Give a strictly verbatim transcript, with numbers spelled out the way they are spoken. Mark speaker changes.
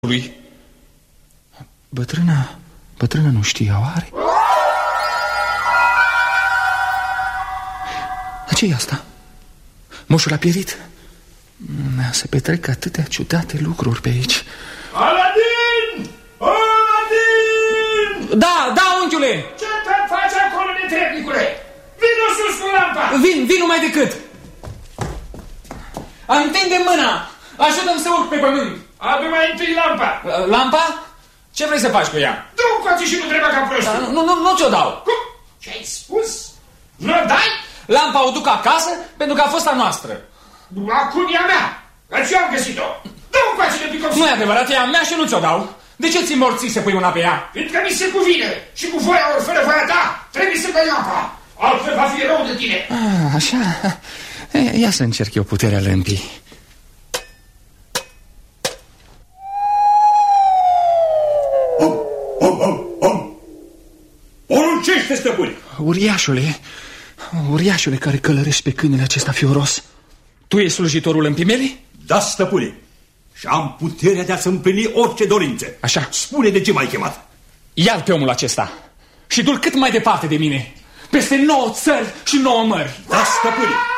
Speaker 1: lui. Bătrâna, bătrâna nu știa, oare? Ce-i asta? Moșul a pierit? Se petrec atâtea ciudate lucruri pe aici.
Speaker 2: Aladin! Aladin!
Speaker 1: Da, da, unchiule!
Speaker 2: Ce te faci acolo, netrebnicule? Vino sus cu lampa!
Speaker 1: Vin, vin numai decât! Întinde mâna! Ajută-mi să urc pe pământ!
Speaker 2: Adu mai întâi lampa!
Speaker 1: Lampa? Ce vrei să faci cu ea?
Speaker 2: Du-o coace și nu trebuie ca prostul!
Speaker 1: Da, nu, nu, nu ți-o dau!
Speaker 2: Cum? Ce-ai spus? Nu-o dai?
Speaker 1: Lampa o duc acasă pentru că a fost a noastră.
Speaker 2: Acum e a mea! Că ți-o am găsit-o! Du-o coace de picop!
Speaker 1: Nu e adevărat, e a mea și nu ți-o dau. De ce ți morții să pui mâna pe ea?
Speaker 2: Pentru că mi se cuvine și cu voia ori fără voia ta trebuie să dai lampa. Altfel va fi rău de tine.
Speaker 1: Ah, așa? Ia să încerc eu puterea lămpii.
Speaker 2: Om, om, om, om! Poruncește, stăpâni!
Speaker 1: Uriașule, uriașule care călărești pe câinele acesta fioros, tu ești slujitorul lămpii mele?
Speaker 2: Da, stăpâne. Și am puterea de a-ți împlini orice dorință.
Speaker 1: Așa.
Speaker 2: Spune de ce m-ai chemat.
Speaker 1: Ia-l pe omul acesta și du-l cât mai departe de mine, peste nouă țări și nouă mări.
Speaker 2: Da, stăpâne.